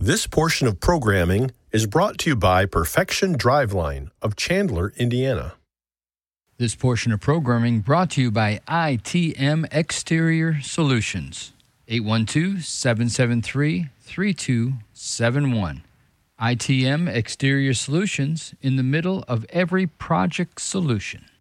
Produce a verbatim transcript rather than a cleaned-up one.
This portion of programming is brought to you by Perfection Driveline of Chandler, Indiana. This portion of programming brought to you by I T M Exterior Solutions, eight one two, seven seven three, three two seven one. I T M Exterior Solutions, in the middle of every project solution.